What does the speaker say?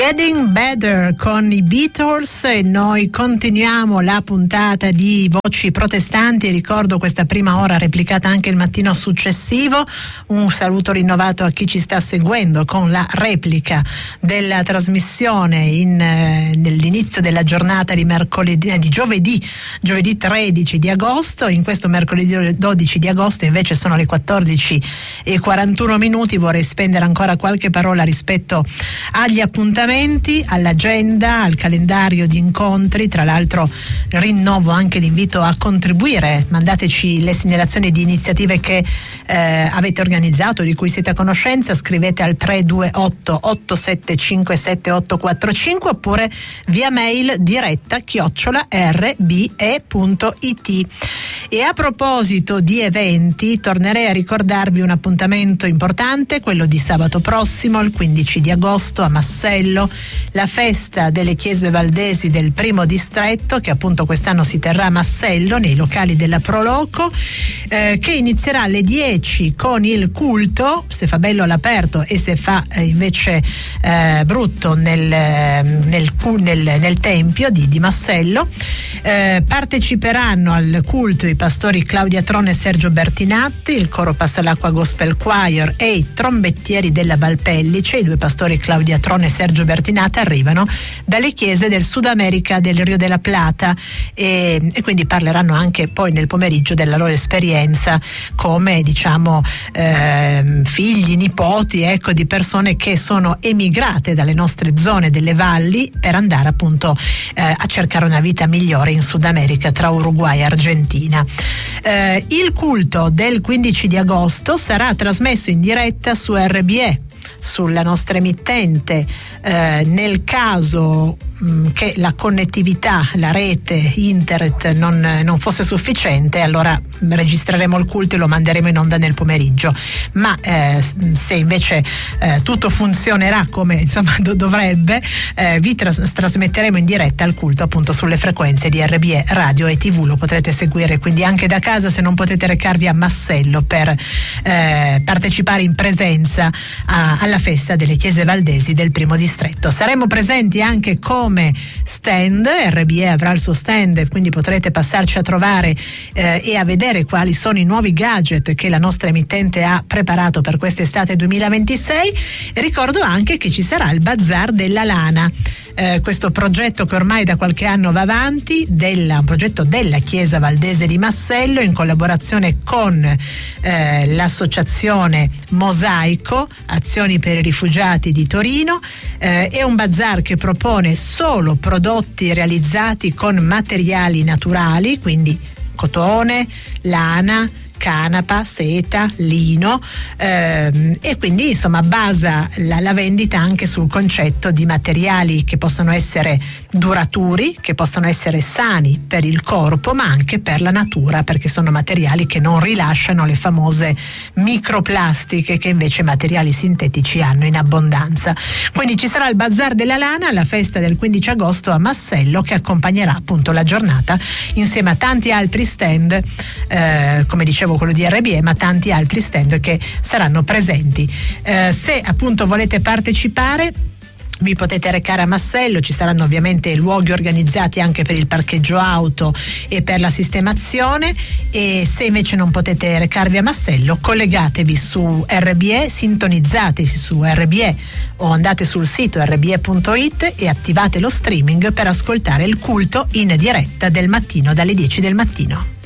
Getting Better con i Beatles, e noi continuiamo la puntata di Voci Protestanti. Ricordo questa prima ora replicata anche il mattino successivo. Un saluto rinnovato a chi ci sta seguendo con la replica della trasmissione nell'inizio della giornata di giovedì 13 di agosto. In questo mercoledì 12 di agosto invece sono le 14:41. Vorrei spendere ancora qualche parola rispetto agli appuntamenti, all'agenda, al calendario di incontri. Tra l'altro rinnovo anche l'invito a contribuire, mandateci le segnalazioni di iniziative che avete organizzato, di cui siete a conoscenza. Scrivete al 328 8757 845 oppure via mail diretta @rbe.it. E a proposito di eventi, tornerei a ricordarvi un appuntamento importante, quello di sabato prossimo, il 15 di agosto a Massello, la festa delle chiese valdesi del primo distretto, che appunto quest'anno si terrà a Massello nei locali della Proloco, che inizierà alle 10 con il culto, se fa bello all'aperto e se fa invece brutto nel tempio di Massello. Parteciperanno al culto i pastori Claudia Tron e Sergio Bertinatti, il coro Passalacqua Gospel Choir e i trombettieri della Valpellice. I due pastori Claudia Tron e Sergio Bertinatti arrivano dalle chiese del Sud America del Rio della Plata e quindi parleranno anche poi nel pomeriggio della loro esperienza come figli, nipoti, di persone che sono emigrate dalle nostre zone delle valli per andare appunto a cercare una vita migliore in Sud America, tra Uruguay e Argentina. Il culto del 15 di agosto sarà trasmesso in diretta su RBE, sulla nostra emittente. Nel caso che la connettività, la rete internet non fosse sufficiente, allora registreremo il culto e lo manderemo in onda nel pomeriggio, ma se invece tutto funzionerà come dovrebbe, vi trasmetteremo in diretta il culto appunto sulle frequenze di RBE Radio e TV. Lo potrete seguire quindi anche da casa se non potete recarvi a Massello per partecipare in presenza alla festa delle chiese valdesi del primo distretto. Saremo presenti anche come stand, RBE avrà il suo stand, quindi potrete passarci a trovare e a vedere quali sono i nuovi gadget che la nostra emittente ha preparato per quest'estate 2026. Ricordo anche che ci sarà il Bazar della Lana, questo progetto che ormai da qualche anno va avanti, un progetto della Chiesa Valdese di Massello in collaborazione con l'associazione Mosaico, Azioni per i Rifugiati di Torino. È un bazar che propone solo prodotti realizzati con materiali naturali, quindi cotone, lana, canapa, seta, lino, e quindi basa la vendita anche sul concetto di materiali che possano essere duraturi, che possano essere sani per il corpo ma anche per la natura, perché sono materiali che non rilasciano le famose microplastiche che invece materiali sintetici hanno in abbondanza. Quindi ci sarà il Bazar della Lana, la festa del 15 agosto a Massello, che accompagnerà appunto la giornata insieme a tanti altri stand, come dicevo quello di RBE, ma tanti altri stand che saranno presenti. Se appunto volete partecipare, vi potete recare a Massello, ci saranno ovviamente luoghi organizzati anche per il parcheggio auto e per la sistemazione, e se invece non potete recarvi a Massello, collegatevi su RBE, sintonizzatevi su RBE o andate sul sito rbe.it e attivate lo streaming per ascoltare il culto in diretta del mattino dalle 10 del mattino.